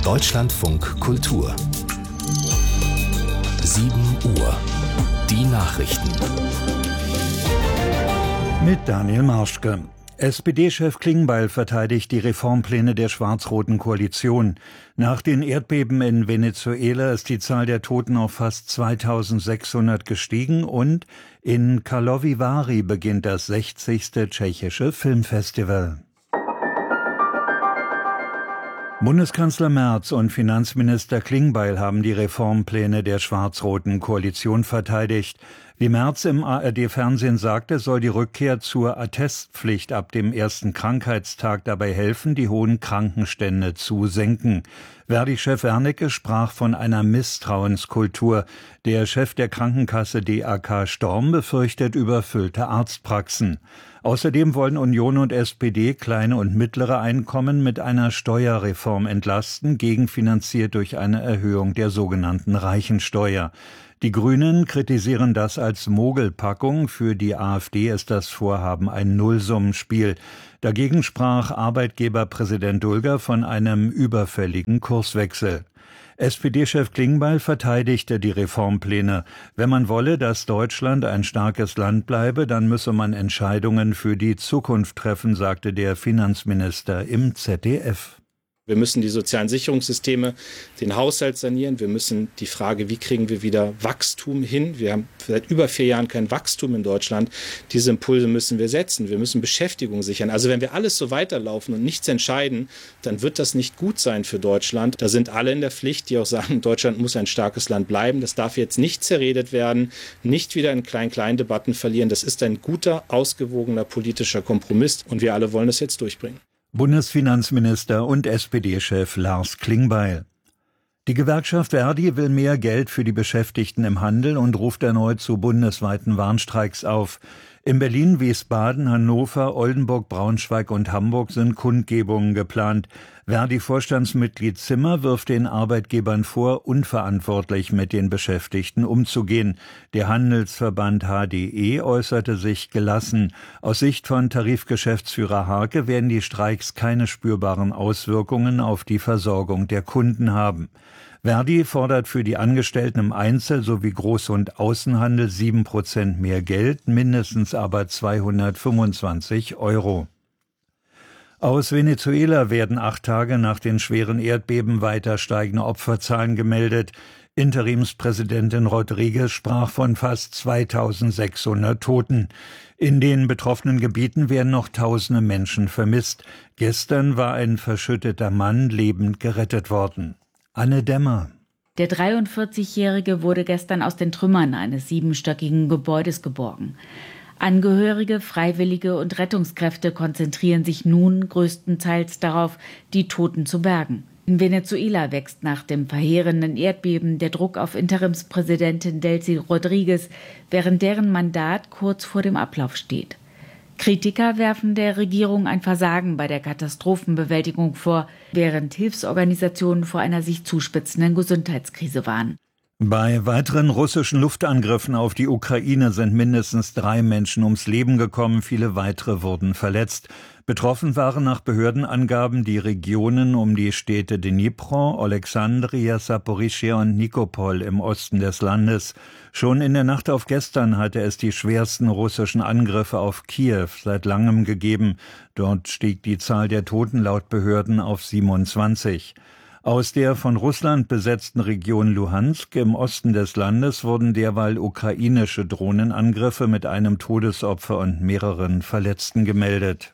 Deutschlandfunk Kultur 7 Uhr. Die Nachrichten. Mit Daniel Marschke. SPD-Chef Klingbeil verteidigt die Reformpläne der schwarz-roten Koalition. Nach den Erdbeben in Venezuela ist die Zahl der Toten auf fast 2600 gestiegen und in Karlovy Vary beginnt das 60. tschechische Filmfestival. Bundeskanzler Merz und Finanzminister Klingbeil haben die Reformpläne der schwarz-roten Koalition verteidigt. Wie Merz im ARD-Fernsehen sagte, soll die Rückkehr zur Attestpflicht ab dem ersten Krankheitstag dabei helfen, die hohen Krankenstände zu senken. Verdi-Chef Wernicke sprach von einer Misstrauenskultur. Der Chef der Krankenkasse DAK Storm befürchtet überfüllte Arztpraxen. Außerdem wollen Union und SPD kleine und mittlere Einkommen mit einer Steuerreform entlasten, gegenfinanziert durch eine Erhöhung der sogenannten Reichensteuer. Die Grünen kritisieren das als Mogelpackung. Für die AfD ist das Vorhaben ein Nullsummenspiel. Dagegen sprach Arbeitgeberpräsident Dulger von einem überfälligen Kurswechsel. SPD-Chef Klingbeil verteidigte die Reformpläne. Wenn man wolle, dass Deutschland ein starkes Land bleibe, dann müsse man Entscheidungen für die Zukunft treffen, sagte der Finanzminister im ZDF. Wir müssen die sozialen Sicherungssysteme, den Haushalt sanieren. Wir müssen die Frage, wie kriegen wir wieder Wachstum hin? Wir haben seit über 4 Jahren kein Wachstum in Deutschland. Diese Impulse müssen wir setzen. Wir müssen Beschäftigung sichern. Also wenn wir alles so weiterlaufen und nichts entscheiden, dann wird das nicht gut sein für Deutschland. Da sind alle in der Pflicht, die auch sagen, Deutschland muss ein starkes Land bleiben. Das darf jetzt nicht zerredet werden, nicht wieder in kleinen Debatten verlieren. Das ist ein guter, ausgewogener politischer Kompromiss und wir alle wollen das jetzt durchbringen. Bundesfinanzminister und SPD-Chef Lars Klingbeil. Die Gewerkschaft Verdi will mehr Geld für die Beschäftigten im Handel und ruft erneut zu bundesweiten Warnstreiks auf. In Berlin, Wiesbaden, Hannover, Oldenburg, Braunschweig und Hamburg sind Kundgebungen geplant. Verdi-Vorstandsmitglied Zimmer wirft den Arbeitgebern vor, unverantwortlich mit den Beschäftigten umzugehen. Der Handelsverband HDE äußerte sich gelassen. Aus Sicht von Tarifgeschäftsführer Harke werden die Streiks keine spürbaren Auswirkungen auf die Versorgung der Kunden haben. Verdi fordert für die Angestellten im Einzel- sowie Groß- und Außenhandel 7% mehr Geld, mindestens aber 225 €. Aus Venezuela werden 8 Tage nach den schweren Erdbeben weiter steigende Opferzahlen gemeldet. Interimspräsidentin Rodriguez sprach von fast 2600 Toten. In den betroffenen Gebieten werden noch tausende Menschen vermisst. Gestern war ein verschütteter Mann lebend gerettet worden. Anne Dämmer. Der 43-Jährige wurde gestern aus den Trümmern eines 7-stöckigen Gebäudes geborgen. Angehörige, Freiwillige und Rettungskräfte konzentrieren sich nun größtenteils darauf, die Toten zu bergen. In Venezuela wächst nach dem verheerenden Erdbeben der Druck auf Interimspräsidentin Delcy Rodriguez, während deren Mandat kurz vor dem Ablauf steht. Kritiker werfen der Regierung ein Versagen bei der Katastrophenbewältigung vor, während Hilfsorganisationen vor einer sich zuspitzenden Gesundheitskrise warnen. Bei weiteren russischen Luftangriffen auf die Ukraine sind mindestens 3 Menschen ums Leben gekommen, viele weitere wurden verletzt. Betroffen waren nach Behördenangaben die Regionen um die Städte Dnipro, Alexandria, Saporischschja und Nikopol im Osten des Landes. Schon in der Nacht auf gestern hatte es die schwersten russischen Angriffe auf Kiew seit langem gegeben. Dort stieg die Zahl der Toten laut Behörden auf 27. Aus der von Russland besetzten Region Luhansk im Osten des Landes wurden derweil ukrainische Drohnenangriffe mit einem Todesopfer und mehreren Verletzten gemeldet.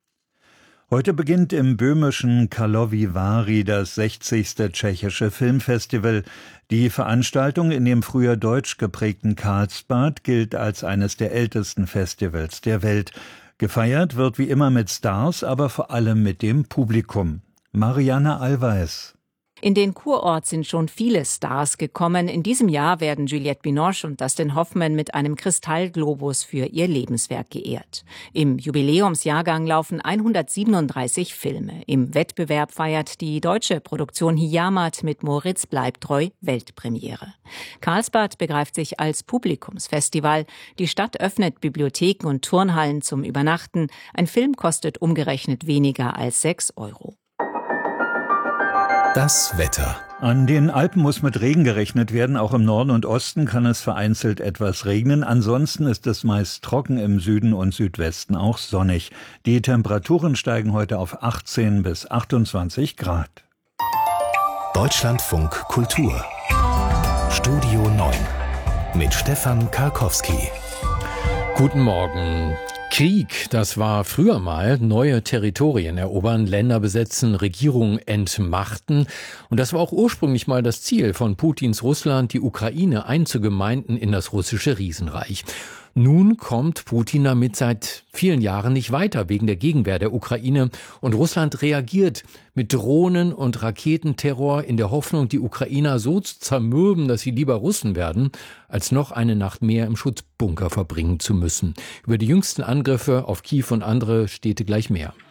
Heute beginnt im böhmischen Karlovy Vary das 60. tschechische Filmfestival. Die Veranstaltung in dem früher deutsch geprägten Karlsbad gilt als eines der ältesten Festivals der Welt. Gefeiert wird wie immer mit Stars, aber vor allem mit dem Publikum. Marianne Allweis. In den Kurort sind schon viele Stars gekommen. In diesem Jahr werden Juliette Binoche und Dustin Hoffman mit einem Kristallglobus für ihr Lebenswerk geehrt. Im Jubiläumsjahrgang laufen 137 Filme. Im Wettbewerb feiert die deutsche Produktion Hijamat mit Moritz Bleibtreu Weltpremiere. Karlsbad begreift sich als Publikumsfestival. Die Stadt öffnet Bibliotheken und Turnhallen zum Übernachten. Ein Film kostet umgerechnet weniger als 6 €. Das Wetter. An den Alpen muss mit Regen gerechnet werden. Auch im Norden und Osten kann es vereinzelt etwas regnen. Ansonsten ist es meist trocken, im Süden und Südwesten auch sonnig. Die Temperaturen steigen heute auf 18 bis 28 Grad. Deutschlandfunk Kultur. Studio 9 mit Stefan Karkowski. Guten Morgen. Krieg, das war früher mal neue Territorien erobern, Länder besetzen, Regierungen entmachten. Und das war auch ursprünglich mal das Ziel von Putins Russland, die Ukraine einzugemeinden in das russische Riesenreich. Nun kommt Putin damit seit vielen Jahren nicht weiter wegen der Gegenwehr der Ukraine. Und Russland reagiert mit Drohnen- und Raketenterror in der Hoffnung, die Ukrainer so zu zermürben, dass sie lieber Russen werden, als noch eine Nacht mehr im Schutzbunker verbringen zu müssen. Über die jüngsten Angriffe auf Kiew und andere Städte gleich mehr.